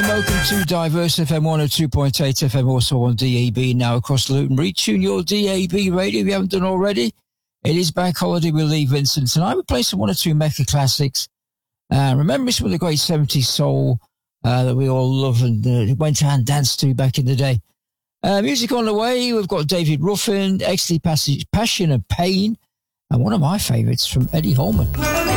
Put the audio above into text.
and welcome to Diverse FM 102.8 FM, also on DAB, now across Luton. Retune your DAB radio if you haven't done already. It is Bank Holiday with Lee Vincent. Tonight we're playing some one or two Mecca classics. Remember some of the great 70s soul that we all love and went out and danced to back in the day. Music on the way, we've got David Ruffin, Ecstasy, Passion and Pain, and one of my favourites from Eddie Holman.